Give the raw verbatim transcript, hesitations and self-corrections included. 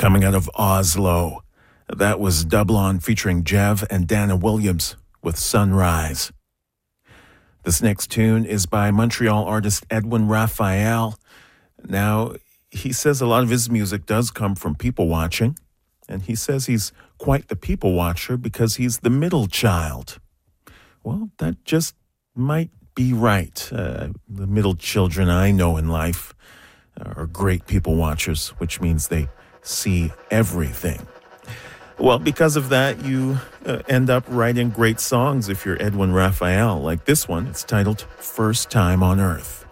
coming out of Oslo. That was Dublon featuring Jev and Dana Williams with Sunrise. This next tune is by Montreal artist Edwin Raphael. Now, he says a lot of his music does come from people watching, and he says he's quite the people watcher because he's the middle child. Well, that just might be right. Uh, the middle children I know in life are great people watchers, which means they see everything. Well, because of that, you uh, end up writing great songs if you're Edwin Raphael, like this one. It's titled First Time on Earth.